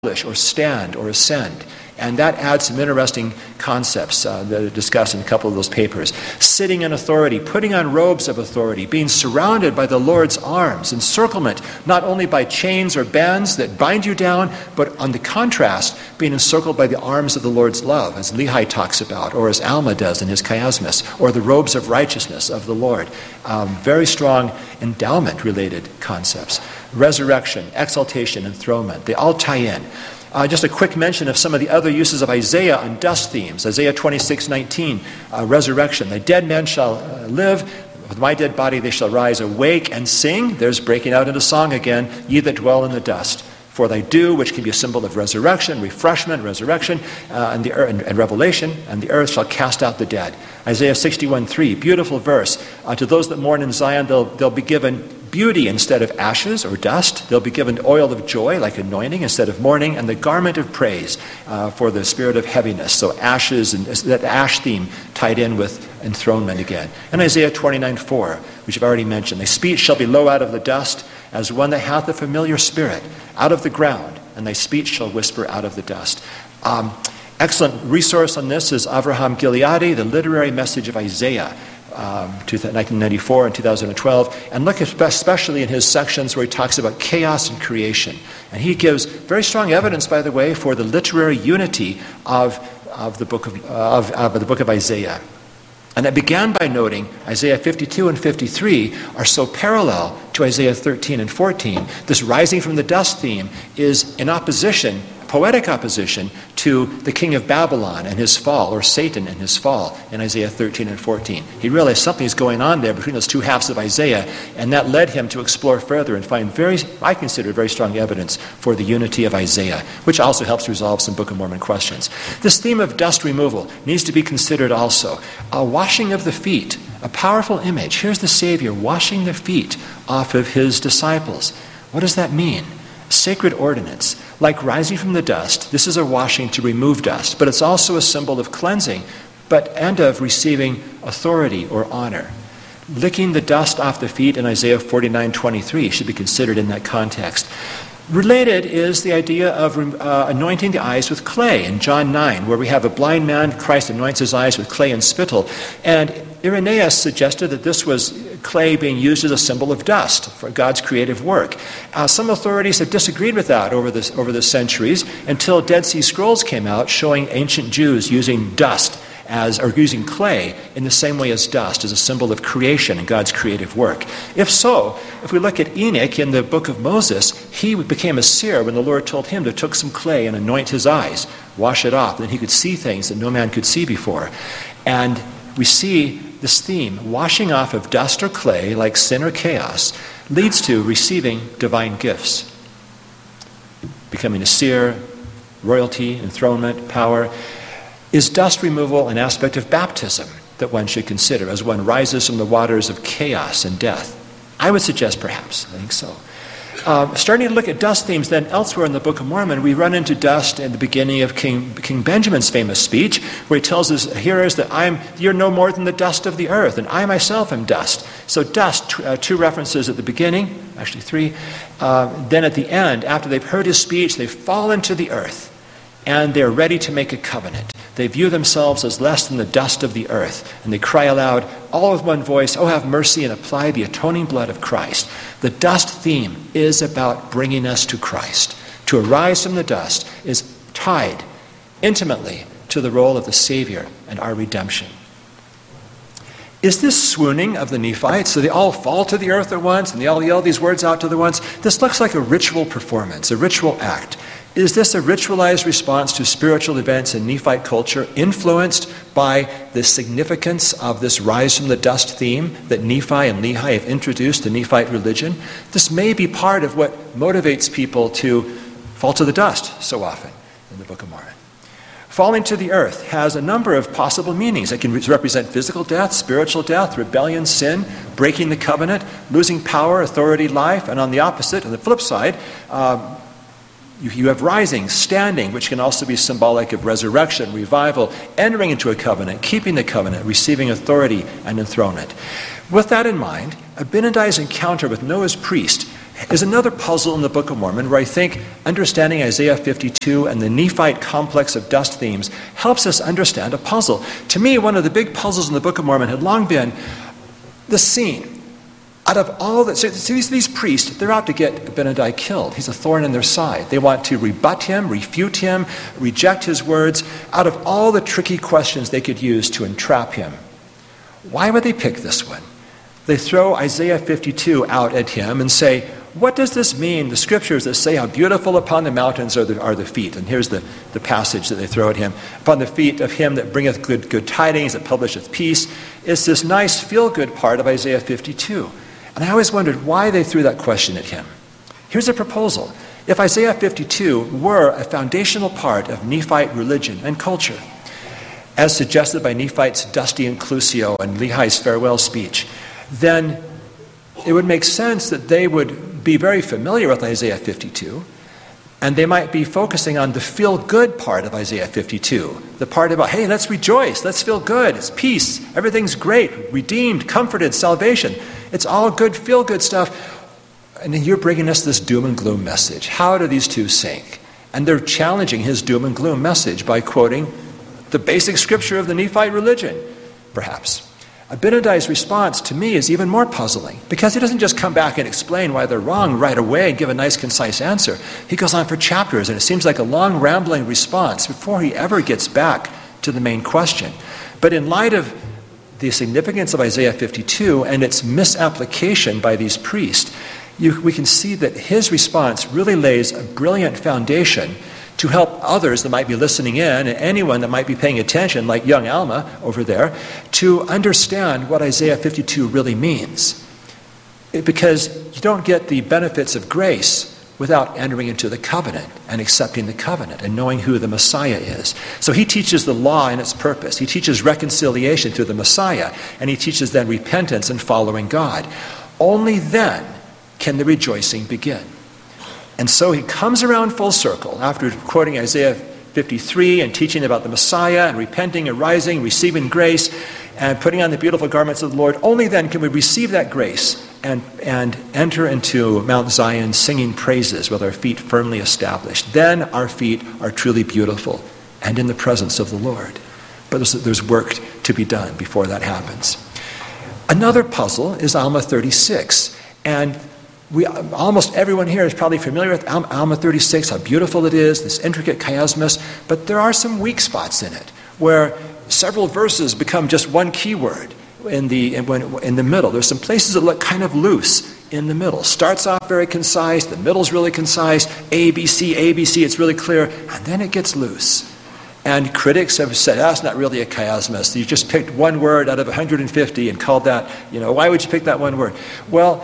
or stand or ascend. And that adds some interesting concepts that are discussed in a couple of those papers. Sitting in authority, putting on robes of authority, being surrounded by the Lord's arms, encirclement, not only by chains or bands that bind you down, but on the contrast, being encircled by the arms of the Lord's love, as Lehi talks about, or as Alma does in his chiasmus, or the robes of righteousness of the Lord. Very strong endowment-related concepts. Resurrection, exaltation, enthronement, they all tie in. Just a quick mention of some of the other uses of Isaiah on dust themes. Isaiah 26:19, resurrection. The dead men shall live. With my dead body they shall rise, awake and sing. There's breaking out into song again. Ye that dwell in the dust. For thy dew, which can be a symbol of resurrection, refreshment, resurrection, and revelation, and the earth shall cast out the dead. Isaiah 61:3, beautiful verse. To those that mourn in Zion, they'll be given beauty instead of ashes or dust. They'll be given oil of joy, like anointing, instead of mourning, and the garment of praise for the spirit of heaviness. So ashes, and that ash theme tied in with enthronement again. And Isaiah 29:4, which I've already mentioned. Thy speech shall be low out of the dust, as one that hath a familiar spirit, out of the ground, and thy speech shall whisper out of the dust. Excellent resource on this is Avraham Gileadi, The Literary Message of Isaiah, 1994 and 2012, and look especially in his sections where he talks about chaos and creation. And he gives very strong evidence, by the way, for the literary unity of the book of Isaiah. And it began by noting Isaiah 52 and 53 are so parallel to Isaiah 13 and 14. This rising from the dust theme is in opposition, poetic opposition, to the king of Babylon and his fall, or Satan and his fall, in Isaiah 13 and 14. He realized something's going on there between those two halves of Isaiah, and that led him to explore further and find I consider very strong evidence for the unity of Isaiah, which also helps resolve some Book of Mormon questions. This theme of dust removal needs to be considered also. A washing of the feet, a powerful image. Here's the Savior washing the feet off of his disciples. What does that mean? Sacred ordinance. Like rising from the dust, this is a washing to remove dust, but it's also a symbol of cleansing, and of receiving authority or honor. Licking the dust off the feet in Isaiah 49:23 should be considered in that context. Related is the idea of anointing the eyes with clay in John 9, where we have a blind man, Christ anoints his eyes with clay and spittle. And Irenaeus suggested that this was clay being used as a symbol of dust for God's creative work. Some authorities have disagreed with that over the centuries, until Dead Sea Scrolls came out showing ancient Jews using dust using clay in the same way as dust, as a symbol of creation and God's creative work. If so, if we look at Enoch in the book of Moses, he became a seer when the Lord told him to take some clay and anoint his eyes, wash it off, then he could see things that no man could see before. And we see this theme, washing off of dust or clay, like sin or chaos, leads to receiving divine gifts. Becoming a seer, royalty, enthronement, power. Is dust removal an aspect of baptism that one should consider as one rises from the waters of chaos and death? I would suggest perhaps. I think so. Starting to look at dust themes then elsewhere in the Book of Mormon, we run into dust in the beginning of King Benjamin's famous speech, where he tells his hearers that you're no more than the dust of the earth, and I myself am dust. So dust, two references at the beginning, actually three. Then at the end, after they've heard his speech, they fall into the earth, and they're ready to make a covenant. They view themselves as less than the dust of the earth, and they cry aloud, all with one voice, "Oh, have mercy and apply the atoning blood of Christ." The dust theme is about bringing us to Christ. To arise from the dust is tied intimately to the role of the Savior and our redemption. Is this swooning of the Nephites? So they all fall to the earth at once, and they all yell these words out to the once. This looks like a ritual performance, a ritual act. Is this a ritualized response to spiritual events in Nephite culture, influenced by the significance of this rise from the dust theme that Nephi and Lehi have introduced to Nephite religion? This may be part of what motivates people to fall to the dust so often in the Book of Mormon. Falling to the earth has a number of possible meanings. It can represent physical death, spiritual death, rebellion, sin, breaking the covenant, losing power, authority, life, and on the flip side, you have rising, standing, which can also be symbolic of resurrection, revival, entering into a covenant, keeping the covenant, receiving authority and enthronement. With that in mind, Abinadi's encounter with Noah's priest is another puzzle in the Book of Mormon where I think understanding Isaiah 52 and the Nephite complex of dust themes helps us understand a puzzle. To me, one of the big puzzles in the Book of Mormon had long been the scene. Out of all that, so these priests, they're out to get Abinadi killed. He's a thorn in their side. They want to rebut him, refute him, reject his words. Out of all the tricky questions they could use to entrap him, why would they pick this one? They throw Isaiah 52 out at him and say, what does this mean? The scriptures that say how beautiful upon the mountains are the feet. And here's the passage that they throw at him. Upon the feet of him that bringeth good tidings, that publisheth peace. It's this nice feel-good part of Isaiah 52. And I always wondered why they threw that question at him. Here's a proposal. If Isaiah 52 were a foundational part of Nephite religion and culture, as suggested by Nephite's Dusty Inclusio and Lehi's farewell speech, then it would make sense that they would be very familiar with Isaiah 52, and they might be focusing on the feel-good part of Isaiah 52, the part about, hey, let's rejoice, let's feel good, it's peace, everything's great, redeemed, comforted, salvation. It's all good, feel-good stuff. And then you're bringing us this doom and gloom message. How do these two sync? And they're challenging his doom and gloom message by quoting the basic scripture of the Nephite religion, perhaps. Abinadi's response to me is even more puzzling because he doesn't just come back and explain why they're wrong right away and give a nice, concise answer. He goes on for chapters, and it seems like a long, rambling response before he ever gets back to the main question. But in light of the significance of Isaiah 52 and its misapplication by these priests, we can see that his response really lays a brilliant foundation to help others that might be listening in and anyone that might be paying attention, like young Alma over there, to understand what Isaiah 52 really means. Because you don't get the benefits of grace without entering into the covenant and accepting the covenant and knowing who the Messiah is. So he teaches the law and its purpose. He teaches reconciliation through the Messiah, and he teaches then repentance and following God. Only then can the rejoicing begin. And so he comes around full circle after quoting Isaiah 53 and teaching about the Messiah and repenting and rising, receiving grace, and putting on the beautiful garments of the Lord. Only then can we receive that grace and enter into Mount Zion singing praises with our feet firmly established. Then our feet are truly beautiful and in the presence of the Lord. But there's work to be done before that happens. Another puzzle is Alma 36. And almost everyone here is probably familiar with Alma 36, how beautiful it is, this intricate chiasmus, but there are some weak spots in it where several verses become just one keyword in the middle. There's some places that look kind of loose in the middle. Starts off very concise, the middle's really concise, A, B, C, it's really clear, and then it gets loose. And critics have said, that's not really a chiasmus. You just picked one word out of 150 and called that, why would you pick that one word? Well,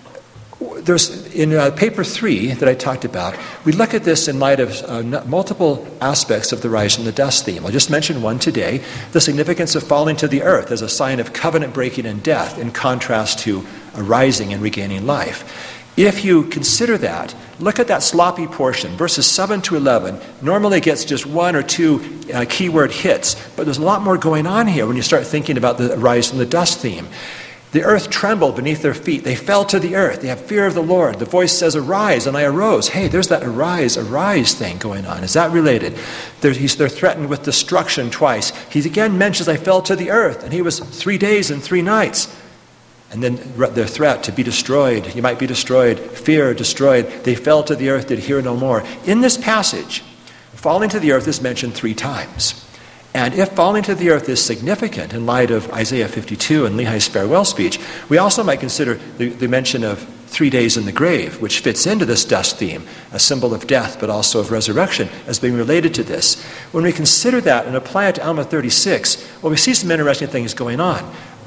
there's in paper 3 that I talked about, we look at this in light of multiple aspects of the rise from the dust theme. I'll just mention one today, the significance of falling to the earth as a sign of covenant breaking and death in contrast to arising and regaining life. If you consider that, look at that sloppy portion, verses 7 to 11. Normally it gets just one or two keyword hits, but there's a lot more going on here when you start thinking about the rise from the dust theme. The earth trembled beneath their feet. They fell to the earth. They have fear of the Lord. The voice says, arise, and I arose. Hey, there's that arise thing going on. Is that related? They're threatened with destruction twice. He again mentions, I fell to the earth, and he was 3 days and 3 nights. And then their threat to be destroyed. You might be destroyed. Fear, destroyed. They fell to the earth, did hear no more. In this passage, falling to the earth is mentioned 3 times. And if falling to the earth is significant in light of Isaiah 52 and Lehi's farewell speech, we also might consider the mention of 3 days in the grave, which fits into this dust theme, a symbol of death but also of resurrection, as being related to this. When we consider that and apply it to Alma 36, well, we see some interesting things going on.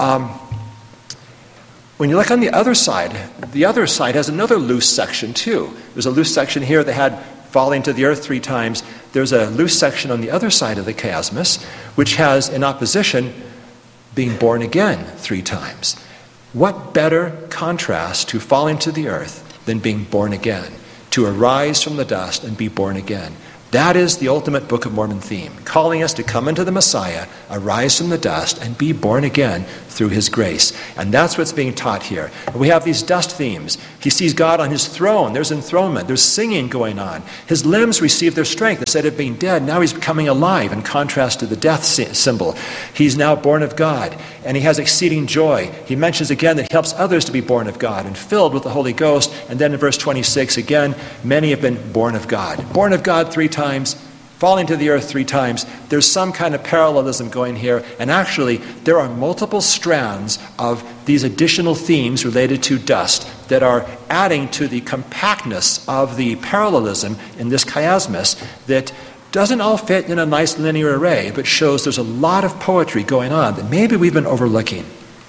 When you look on the other side has another loose section too. There's a loose section here that had falling to the earth 3 times. There's a loose section on the other side of the chiasmus, which has in opposition being born again 3 times. What better contrast to falling to the earth than being born again, to arise from the dust and be born again? That is the ultimate Book of Mormon theme, calling us to come into the Messiah, arise from the dust, and be born again through his grace. And that's what's being taught here. We have these dust themes. He sees God on his throne. There's enthronement. There's singing going on. His limbs receive their strength. Instead of being dead, now he's becoming alive, in contrast to the death symbol. He's now born of God, and he has exceeding joy. He mentions again that he helps others to be born of God and filled with the Holy Ghost. And then in verse 26, again, many have been born of God. Born of God 3 times, falling to the earth 3 times. There's some kind of parallelism going here. And actually, there are multiple strands of these additional themes related to dust that are adding to the compactness of the parallelism in this chiasmus that doesn't all fit in a nice linear array, but shows there's a lot of poetry going on that maybe we've been overlooking.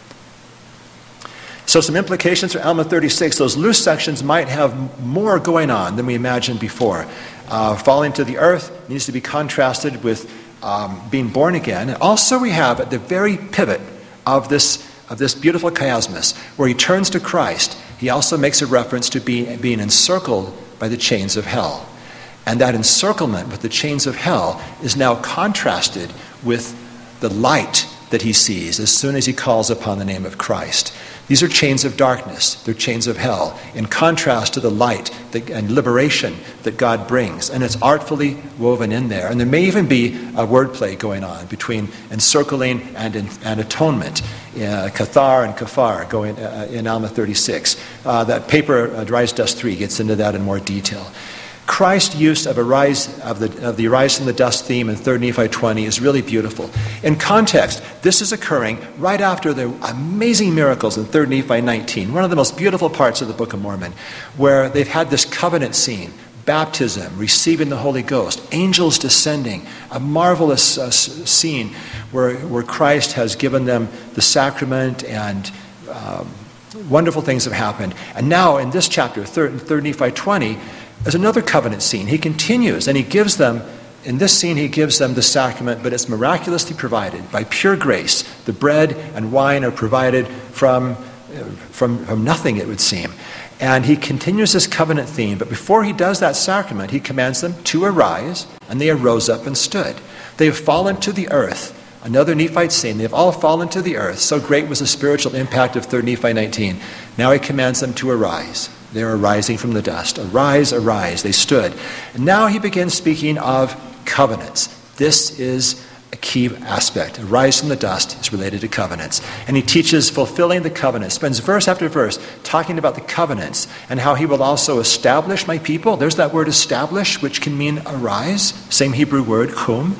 So some implications for Alma 36. Those loose sections might have more going on than we imagined before. Falling to the earth needs to be contrasted with being born again. And also we have at the very pivot of this beautiful chiasmus, where he turns to Christ, he also makes a reference to being encircled by the chains of hell. And that encirclement with the chains of hell is now contrasted with the light that he sees as soon as he calls upon the name of Christ. These are chains of darkness. They're chains of hell, in contrast to the light and liberation that God brings. And it's artfully woven in there. And there may even be a wordplay going on between encircling and atonement. Cathar and Kafar going in Alma 36. That paper, Rise Dust 3, gets into that in more detail. Christ's use of the arise from the dust theme in 3 Nephi 20 is really beautiful. In context, this is occurring right after the amazing miracles in 3 Nephi 19, one of the most beautiful parts of the Book of Mormon, where they've had this covenant scene, baptism, receiving the Holy Ghost, angels descending, a marvelous scene where Christ has given them the sacrament and wonderful things have happened. And now in this chapter, 3 Nephi 20, there's another covenant scene. He continues, and he gives them, in this scene, he gives them the sacrament, but it's miraculously provided by pure grace. The bread and wine are provided from nothing, it would seem. And he continues this covenant theme, but before he does that sacrament, he commands them to arise, and they arose up and stood. They have fallen to the earth. Another Nephite scene. They have all fallen to the earth. So great was the spiritual impact of 3 Nephi 19. Now he commands them to arise. They're arising from the dust. Arise, arise. They stood. And now he begins speaking of covenants. This is a key aspect. Arise from the dust is related to covenants. And he teaches fulfilling the covenant. Spends verse after verse talking about the covenants and how he will also establish my people. There's that word establish, which can mean arise. Same Hebrew word, kum.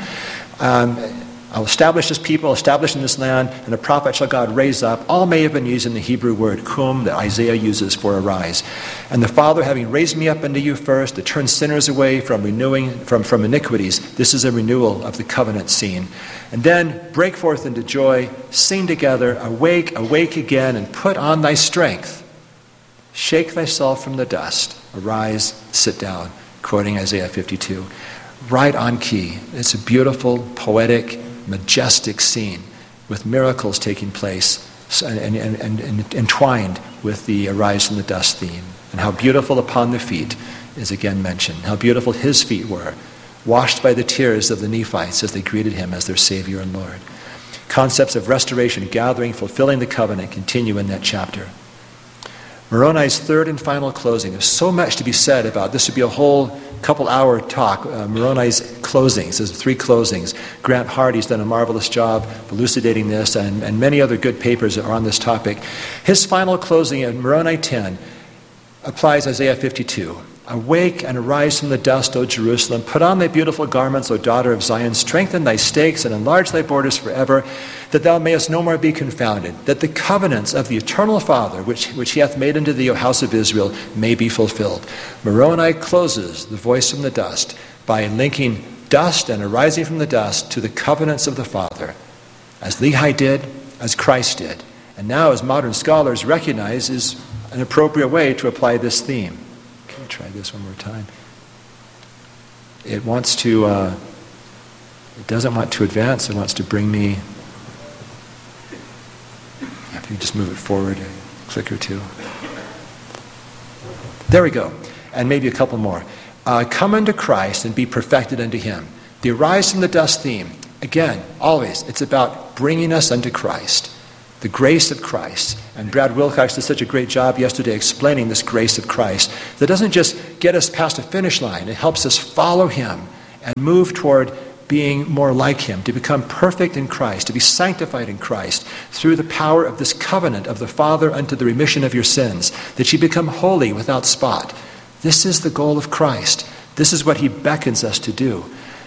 I'll establish this people, establish in this land, and a prophet shall God raise up. All may have been using the Hebrew word kum that Isaiah uses for arise. And the Father, having raised me up unto you first, to turn sinners away from iniquities. This is a renewal of the covenant scene. And then break forth into joy, sing together, awake, awake again, and put on thy strength. Shake thyself from the dust. Arise, sit down. Quoting Isaiah 52. Right on key. It's a beautiful, poetic, majestic scene with miracles taking place and entwined with the arise from the dust theme. And how beautiful upon the feet is again mentioned. How beautiful his feet were, washed by the tears of the Nephites as they greeted him as their Savior and Lord. Concepts of restoration, gathering, fulfilling the covenant continue in that chapter. Moroni's third and final closing. There's so much to be said about this. Would be a whole couple-hour talk. Moroni's closings. There's 3 closings. Grant Hardy's done a marvelous job of elucidating this, and many other good papers are on this topic. His final closing in Moroni 10 applies Isaiah 52. Awake and arise from the dust, O Jerusalem. Put on thy beautiful garments, O daughter of Zion. Strengthen thy stakes and enlarge thy borders forever, that thou mayest no more be confounded. That the covenants of the eternal Father, which he hath made unto thee, O house of Israel, may be fulfilled. Moroni closes the voice from the dust by linking dust and arising from the dust to the covenants of the Father, as Lehi did, as Christ did. And now, as modern scholars recognize, is an appropriate way to apply this theme. Try this one more time. It wants to, it doesn't want to advance. It wants to bring me, if you just move it forward a click or two. There we go. And maybe a couple more. come unto Christ and be perfected unto him. The arise from the dust theme, again, always, it's about bringing us unto Christ, the grace of Christ. And Brad Wilcox did such a great job yesterday explaining this grace of Christ that doesn't just get us past a finish line, it helps us follow him and move toward being more like him, to become perfect in Christ, to be sanctified in Christ through the power of this covenant of the Father unto the remission of your sins, that you become holy without spot. This is the goal of Christ. This is what he beckons us to do.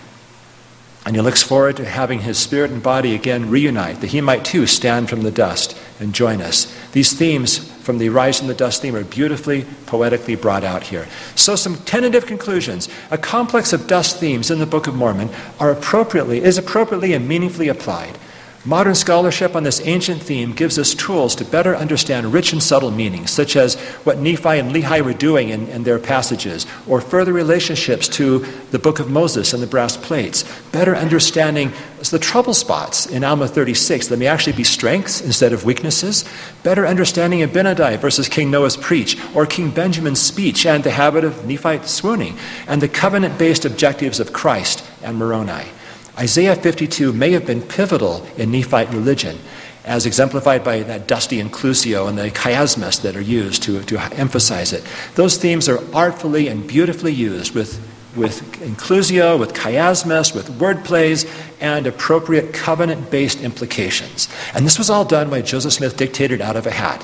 And he looks forward to having his spirit and body again reunite, that he might too stand from the dust and join us. These themes from the Rise from the Dust theme are beautifully, poetically brought out here. So some tentative conclusions. A complex of dust themes in the Book of Mormon is appropriately and meaningfully applied. Modern scholarship on this ancient theme gives us tools to better understand rich and subtle meanings, such as what Nephi and Lehi were doing in their passages, or further relationships to the Book of Moses and the brass plates. Better understanding the trouble spots in Alma 36 that may actually be strengths instead of weaknesses. Better understanding Abinadi versus King Noah's preach, or King Benjamin's speech and the habit of Nephite swooning, and the covenant-based objectives of Christ and Moroni. Isaiah 52 may have been pivotal in Nephite religion, as exemplified by that dusty inclusio and the chiasmus that are used to emphasize it. Those themes are artfully and beautifully used with inclusio, with chiasmus, with word plays, and appropriate covenant-based implications. And this was all done by Joseph Smith, dictated out of a hat.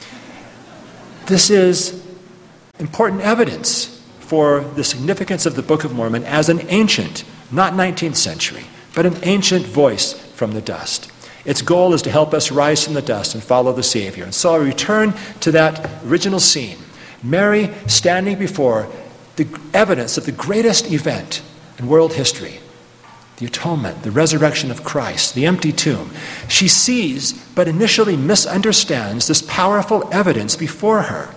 This is important evidence for the significance of the Book of Mormon as an ancient, not 19th century, but an ancient voice from the dust. Its goal is to help us rise from the dust and follow the Savior. And so I return to that original scene. Mary standing before the evidence of the greatest event in world history, the atonement, the resurrection of Christ, the empty tomb. She sees, but initially misunderstands this powerful evidence before her.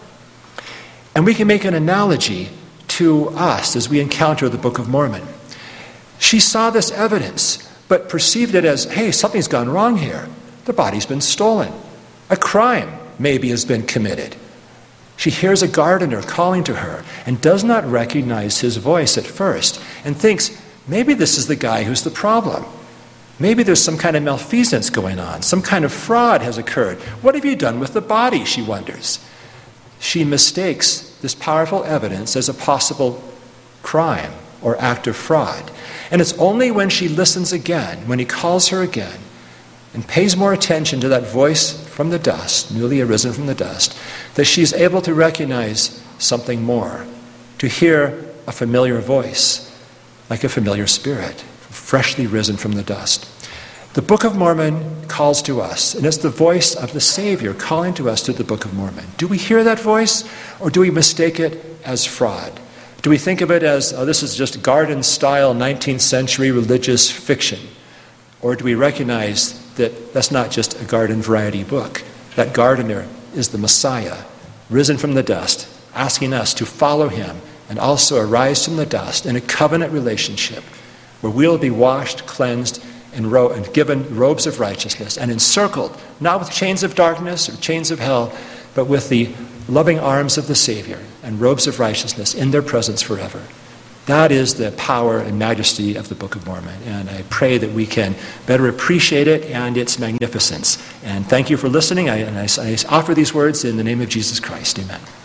And we can make an analogy to us as we encounter the Book of Mormon. She saw this evidence, but perceived it as, hey, something's gone wrong here. The body's been stolen. A crime maybe has been committed. She hears a gardener calling to her and does not recognize his voice at first and thinks, maybe this is the guy who's the problem. Maybe there's some kind of malfeasance going on. Some kind of fraud has occurred. What have you done with the body, she wonders. She mistakes this powerful evidence as a possible crime or act of fraud. And it's only when she listens again, when he calls her again, and pays more attention to that voice from the dust, newly arisen from the dust, that she's able to recognize something more, to hear a familiar voice, like a familiar spirit, freshly risen from the dust. The Book of Mormon calls to us, and it's the voice of the Savior calling to us through the Book of Mormon. Do we hear that voice, or do we mistake it as fraud? Do we think of it as, oh, this is just garden-style 19th century religious fiction? Or do we recognize that that's not just a garden variety book? That gardener is the Messiah, risen from the dust, asking us to follow him and also arise from the dust in a covenant relationship where we'll be washed, cleansed, and given robes of righteousness and encircled, not with chains of darkness or chains of hell, but with the loving arms of the Savior and robes of righteousness in their presence forever. That is the power and majesty of the Book of Mormon, and I pray that we can better appreciate it and its magnificence. And thank you for listening, I offer these words in the name of Jesus Christ. Amen.